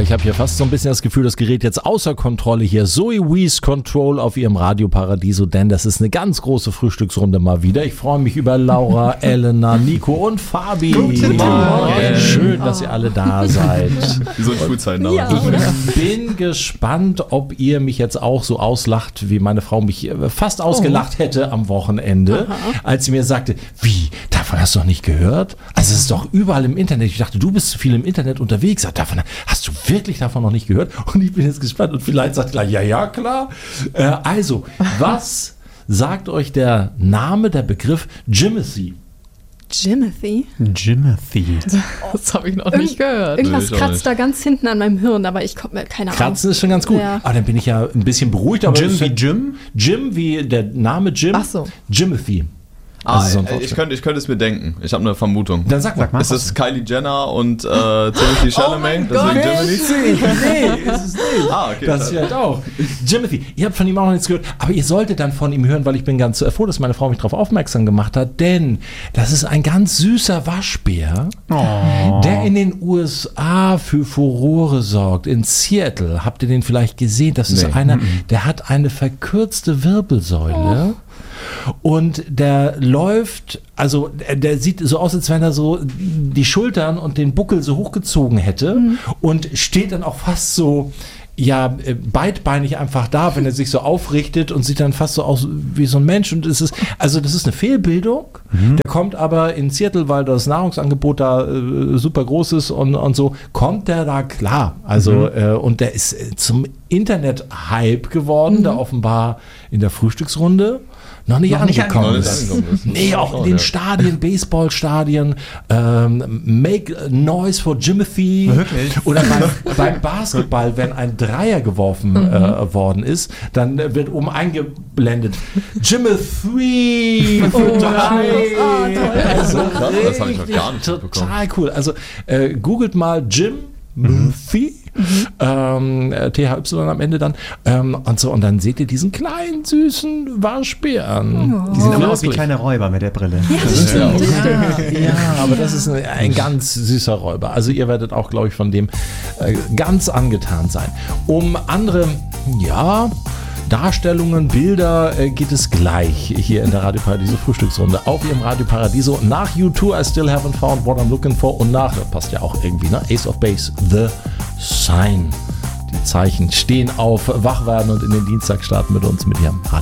ich habe hier fast so ein bisschen das Gefühl, das gerät jetzt außer Kontrolle hier. Zoe Wees Control auf ihrem Radio Paradiso, denn das ist eine ganz große Frühstücksrunde mal wieder. Ich freue mich über Laura, Elena, Nico und Fabi. Guten Morgen. Schön, dass ihr alle da seid. Wie so ein Schulzeiten. Ja. Ich bin gespannt, ob ihr mich jetzt auch so auslacht, wie meine Frau mich fast ausgelacht hätte am Wochenende, als sie mir sagte, wie, davon hast du noch nicht gehört? Also es ist doch überall im Internet. Ich dachte, du bist viel im Internet unterwegs. Davon hast du wirklich davon noch nicht gehört? Und ich bin jetzt gespannt und vielleicht sagt gleich, ja, klar. Also, was sagt euch der Name, der Begriff Jimothy? Jimothy? Das habe ich noch nicht gehört. Irgendwas Nee, ich auch kratzt da ganz hinten an meinem Hirn, aber ich komme keine Ahnung. Kratzen ist schon ganz gut. Ja. Aber dann bin ich ja ein bisschen beruhigt. Aber Jim wie Jim? Jim wie der Name Jim. Ach so. Jimothy. Also so ein ich könnte es mir denken. Ich habe eine Vermutung. Dann sag mal. Ist es Kylie Jenner und Timothy Chalamet? Deswegen Jiminy? Nee, ist es nicht. Okay. Das vielleicht auch. Jimothy, ihr habt von ihm auch noch nichts gehört, aber ihr solltet dann von ihm hören, weil ich bin ganz froh, dass meine Frau mich darauf aufmerksam gemacht hat, denn das ist ein ganz süßer Waschbär, der in den USA für Furore sorgt. In Seattle, habt ihr den vielleicht gesehen? Das ist einer, der hat eine verkürzte Wirbelsäule. Und der läuft, also der sieht so aus, als wenn er so die Schultern und den Buckel so hochgezogen hätte und steht dann auch fast so, ja, beidbeinig einfach da, wenn er sich so aufrichtet und sieht dann fast so aus wie so ein Mensch. Und es ist, also das ist eine Fehlbildung. Der kommt aber in Seattle, weil das Nahrungsangebot da super groß ist und so, kommt der da klar. Also, und der ist zum Internet-Hype geworden, der offenbar in der Frühstücksrunde noch nicht angekommen ist. Nee, auch in den Stadien, Baseballstadien, Make Noise for Jimothy. Wirklich? Oder beim Basketball, wenn ein Dreier geworfen worden ist, dann wird oben eingeblendet Jimothy für drei. Also Krass, das habe ich noch gar nicht mitbekommen. total cool. Also googelt mal Jimothy. THY am Ende dann und so, und dann seht ihr diesen kleinen süßen Waschbären. Die sehen immer aus wie kleine Räuber mit der Brille. Ja, aber das ist ein ganz süßer Räuber. Also ihr werdet auch, glaube ich, von dem ganz angetan sein. Um andere, Darstellungen, Bilder geht es gleich hier in der Radio Paradiso Frühstücksrunde auf ihrem Radio Paradiso nach U2 I Still Haven't Found What I'm Looking For und nach, das passt ja auch irgendwie, ne? Ace of Base, The Sign. Die Zeichen stehen auf, wach werden und in den Dienstag starten mit uns mit ihrem Radio